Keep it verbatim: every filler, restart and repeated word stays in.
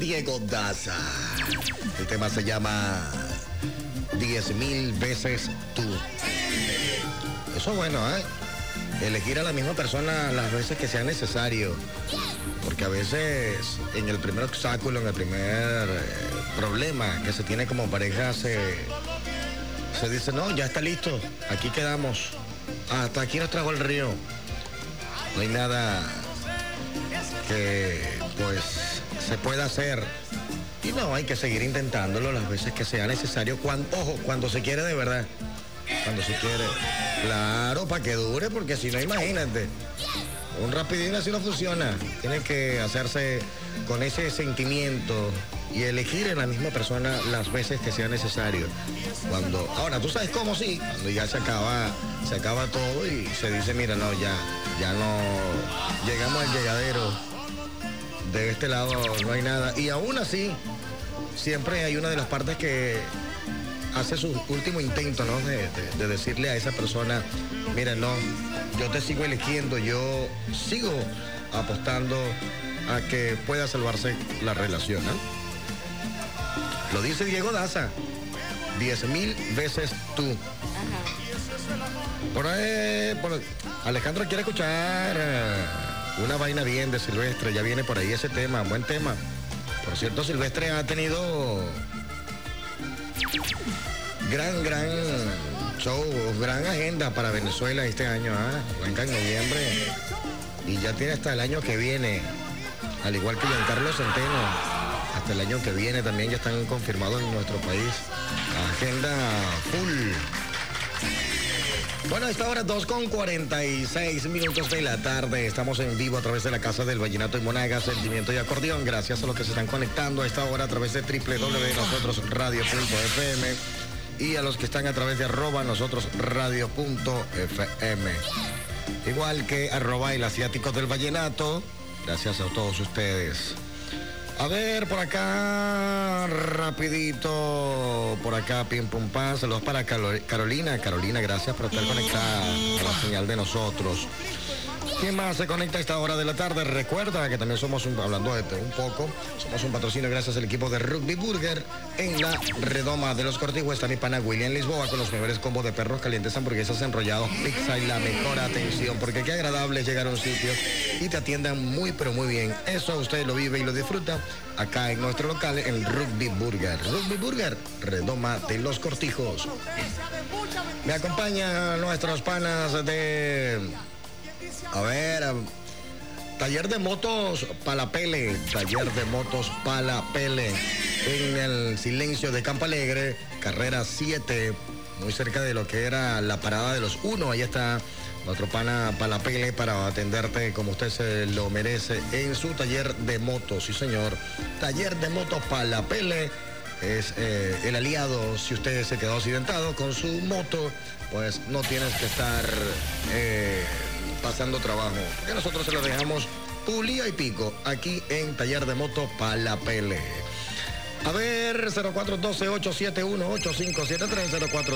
Diego Daza. El tema se llama diez mil veces tú. Eso es bueno, ¿eh? Elegir a la misma persona las veces que sea necesario. Porque a veces en el primer obstáculo, en el primer eh, problema que se tiene como pareja, se, se dice, no, ya está listo, aquí quedamos. Hasta aquí nos trajo el río. No hay nada que pues se pueda hacer. Y no, hay que seguir intentándolo las veces que sea necesario. Cuando, ojo, cuando se quiere de verdad. Cuando se quiere. Claro, para que dure, porque si no, imagínate. Un rapidín así no funciona. Tiene que hacerse con ese sentimiento y elegir en la misma persona las veces que sea necesario. Cuando, ahora, tú sabes cómo sí, cuando ya se acaba, se acaba todo y se dice, mira, no, ya, ya no llegamos al llegadero. De este lado no hay nada. Y aún así, siempre hay una de las partes que hace su último intento, ¿no? De, de, de decirle a esa persona, mira, no, yo te sigo eligiendo, yo sigo apostando a que pueda salvarse la relación, ¿no? Lo dice Diego Daza, diez mil veces tú. Ajá. Por ahí, por, Alejandro quiere escuchar uh, una vaina bien de Silvestre, ya viene por ahí ese tema, buen tema. Por cierto, Silvestre ha tenido gran, gran show, gran agenda para Venezuela este año, ¿eh? Venga en noviembre y ya tiene hasta el año que viene, al igual que Giancarlo Centeno, hasta el año que viene también ya están confirmados en nuestro país. Agenda full. Bueno, a esta hora dos con cuarenta y seis minutos de la tarde. Estamos en vivo a través de la Casa del Vallenato en Monagas, Sentimiento y Acordeón. Gracias a los que se están conectando a esta hora a través de doble u doble u doble u punto nosotros radio punto f m y a los que están a través de arroba nosotros radio punto f m. Igual que arroba el asiático del Vallenato. Gracias a todos ustedes. A ver, por acá, rapidito, por acá, pim pum pam, saludos para Carolina. Carolina, gracias por estar conectada a la señal de nosotros. ¿Quién más se conecta a esta hora de la tarde? Recuerda que también somos, un, hablando de un poco, somos un patrocinio gracias al equipo de Rugby Burger en la Redoma de los Cortijos. Está mi pana William Lisboa con los mejores combos de perros calientes, hamburguesas, enrollados, pizza y la mejor atención. Porque qué agradable es llegar a un sitio y te atiendan muy pero muy bien. Eso usted lo vive y lo disfruta acá en nuestro local en Rugby Burger. Rugby Burger, Redoma de los Cortijos. Me acompañan nuestros panas de... A ver, taller de motos Palapele, taller de motos Palapele, en el silencio de Campo Alegre, carrera siete, muy cerca de lo que era la parada de los uno. Ahí está nuestro pana Palapele para atenderte como usted se lo merece en su taller de motos. Sí, señor, taller de motos Palapele es eh, el aliado. Si usted se quedó accidentado con su moto, pues no tienes que estar... Eh, pasando trabajo, porque nosotros se lo dejamos pulía y pico aquí en Taller de Moto Palapele. A ver, cero cuatro uno dos, ocho siete uno, ocho cinco siete tres, cero cuatro